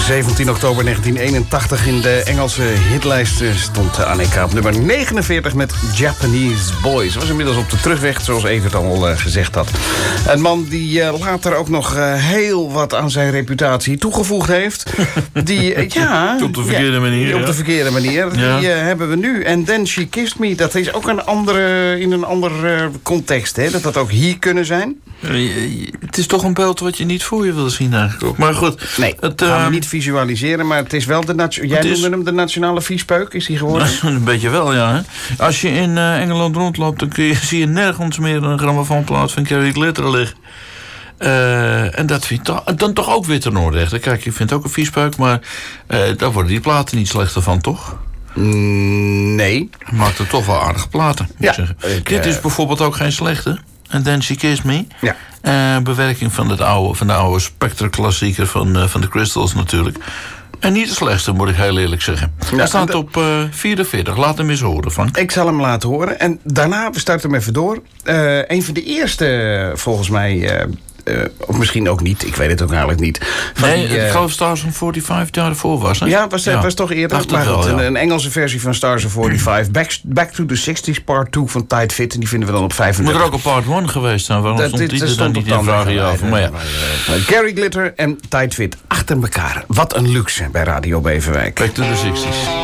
17 oktober 1981 in de Engelse hitlijst stond Annika op nummer 49 met Japanese Boys. Was inmiddels op de terugweg, zoals Evert al gezegd had. Een man die later ook nog heel wat aan zijn reputatie toegevoegd heeft. Die, op de verkeerde manier. Op de verkeerde manier. Ja. Die hebben we nu. En Then She Kissed Me, dat is ook in een ander context. Hè? Dat ook hier kunnen zijn. Het is toch een beeld wat je niet voor je wil zien eigenlijk. Maar goed. Nee, dat gaan we niet visualiseren. Maar het is wel jij noemde hem de nationale viespeuk, is hij geworden? Een beetje wel, ja. Hè? Als je in Engeland rondloopt, dan zie je nergens meer een grammofoonplaat van Gary Glitter liggen. En dat vind ik dan toch ook weer ten oorrechte. Kijk, je vindt ook een viespeuk, maar daar worden die platen niet slechter van, toch? Nee. Maakt er toch wel aardige platen, moet ik zeggen. Dit is bijvoorbeeld ook geen slechte. En Then She Kissed Me. Ja. Bewerking van de oude Spectre-klassieker van de Crystals natuurlijk. En niet de slechtste, moet ik heel eerlijk zeggen. Ja, hij staat op 44. Laat hem eens horen, Frank. Ik zal hem laten horen. En daarna, we starten hem even door. Een van de eerste, volgens mij... of misschien ook niet, ik weet het ook eigenlijk niet. Ik geloof Stars on 45 jaar ervoor was, hè? Ja, was toch eerder. Maar goed, wel, ja. Een Engelse versie van Stars on 45. Back to the 60s, part 2 van Tight Fit. En die vinden we dan op 35. Moet er ook een part 1 geweest zijn. Waarom stond die er dan niet in vragen af? Maar ja. Gary Glitter en Tight Fit achter elkaar. Wat een luxe bij Radio Beverwijk. Back to the 60s.